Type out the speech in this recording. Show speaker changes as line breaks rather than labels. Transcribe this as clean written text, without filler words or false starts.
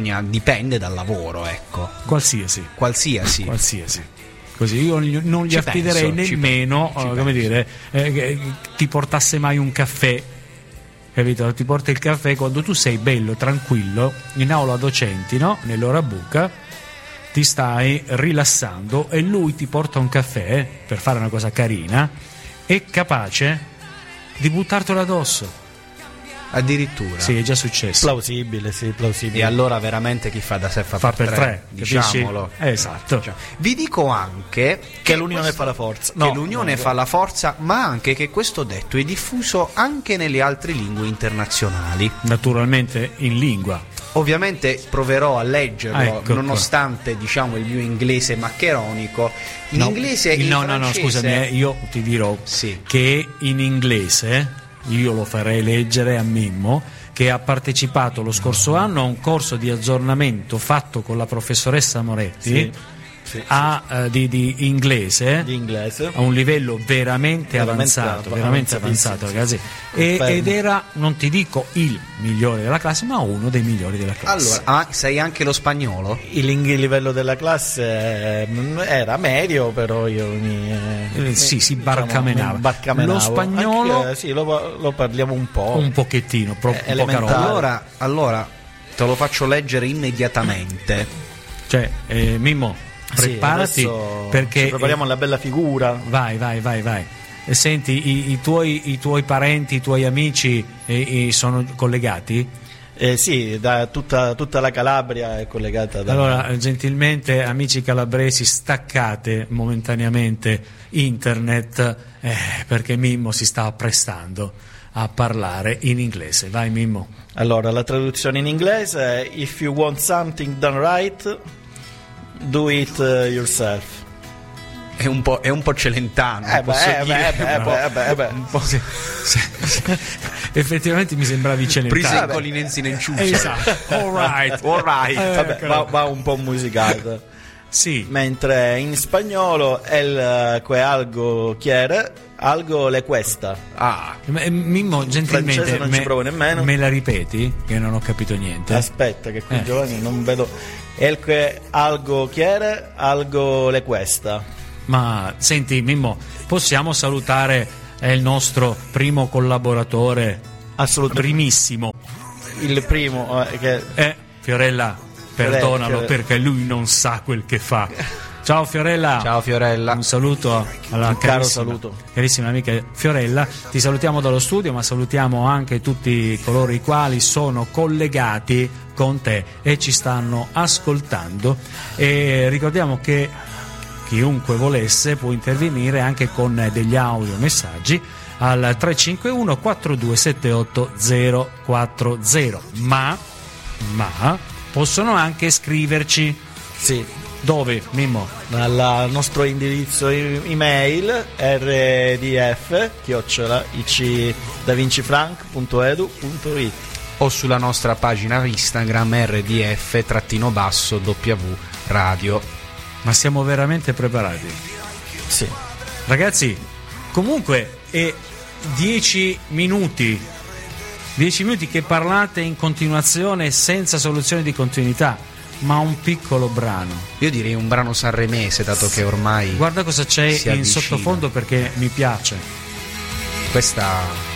dipende dal lavoro, ecco.
Qualsiasi. Così io non gli affiderei nemmeno, come dire, ti portasse mai un caffè, capito? Ti porta il caffè quando tu sei bello, tranquillo, in aula docenti, no? Nell'ora buca, ti stai rilassando e lui ti porta un caffè per fare una cosa carina, è capace di buttartelo addosso.
Addirittura.
Sì, è già successo.
Plausibile.
E allora veramente chi fa da sé fa per tre, diciamolo.
Esatto.
Vi dico anche
che l'unione fa la forza.
Che l'unione fa la forza, ma anche che questo detto è diffuso anche nelle altre lingue internazionali.
Naturalmente in lingua.
Ovviamente proverò a leggerlo,
ecco,
nonostante diciamo il mio inglese maccheronico. In inglese e in francese...
No, scusami, io ti dirò che in inglese io lo farei leggere a Mimmo, che ha partecipato lo scorso anno a un corso di aggiornamento fatto con la professoressa Moretti di inglese a un livello veramente avanzato, ragazzi, ed era, non ti dico il migliore della classe, ma uno dei migliori della classe.
Allora, sai anche lo spagnolo?
Il livello della classe era medio, però io
si barcamenava.
Lo
spagnolo
anche, lo parliamo un po',
un pochettino, poca roba.
Allora te lo faccio leggere immediatamente.
Cioè, Mimmo, preparati, perché
ci prepariamo alla bella figura.
Vai. E senti, i tuoi parenti, i tuoi amici sono collegati?
Sì, da tutta la Calabria è collegata.
Allora, gentilmente, amici calabresi, staccate momentaneamente internet, perché Mimmo si sta apprestando a parlare in inglese. Vai, Mimmo.
Allora, la traduzione in inglese è: if you want something done right, do it yourself.
È un po' celentano.
Un po'.
Effettivamente mi sembravi celentano.
Prisa colinensi nel ciuccio.
Esatto. All right.
Va un po' musicato.
Sì.
Mentre in spagnolo el que algo quiere, algo le cuesta.
Mimmo, gentilmente,
non ci provo nemmeno.
Me la ripeti? Che non ho capito niente.
Aspetta, che qui Giovanni non vedo. El que algo quiere, algo le cuesta.
Ma senti, Mimmo, possiamo salutare il nostro primo collaboratore?
Assolutamente.
Primissimo.
Il primo
Fiorella, perdonalo, perché lui non sa quel che fa. Ciao Fiorella. Un saluto alla carissima amica Fiorella. Ti salutiamo dallo studio, ma salutiamo anche tutti coloro i quali sono collegati con te e ci stanno ascoltando. E ricordiamo che chiunque volesse può intervenire anche con degli audio messaggi al 351 4278 040, ma possono anche scriverci.
Sì.
Dove, Mimmo?
Al nostro indirizzo email rdf@icdavincifranc.edu.it
o sulla nostra pagina Instagram rdf_w radio.
Ma siamo veramente preparati?
Sì.
Ragazzi, comunque è 10 minuti che parlate in continuazione senza soluzione di continuità, ma un piccolo brano.
Io direi un brano sanremese, dato che ormai
guarda cosa c'è in sottofondo, perché mi piace
questa